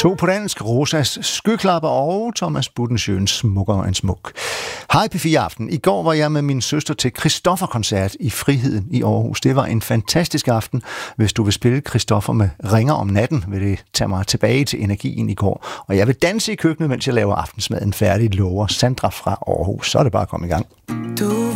To på dansk, Rosas Skyklapper og Thomas Budensjøens Smukkere end smuk. Hej P4 Aften. I går var jeg med min søster til Christoffer-koncert i Friheden i Aarhus. Det var en fantastisk aften. Hvis du vil spille Christoffer med Ringer om natten, vil det tage mig tilbage til energien i går. Og jeg vil danse i køkkenet, mens jeg laver aftensmaden færdig, lover Sandra fra Aarhus. Så er det bare at komme i gang. Du